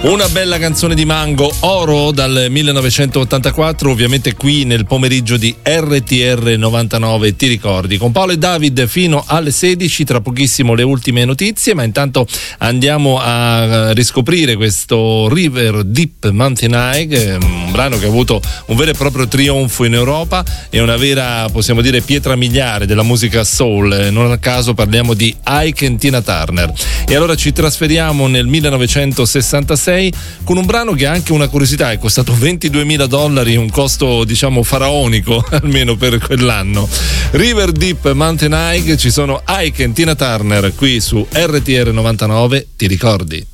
Una bella canzone di Mango, Oro, dal 1984, ovviamente qui nel pomeriggio di RTR 99, ti ricordi, con Paolo e David fino alle 16, tra pochissimo le ultime notizie, ma intanto andiamo a riscoprire questo River Deep Mountain High, un brano che ha avuto un vero e proprio trionfo in Europa e una vera, possiamo dire, pietra miliare della musica soul, non a caso parliamo di Ike e Tina Turner. E allora ci trasferiamo nel 1966 con un brano che ha anche una curiosità, è costato $22.000, un costo diciamo faraonico almeno per quell'anno. River Deep Mountain High, ci sono Ike e Tina Turner qui su RTR 99, ti ricordi?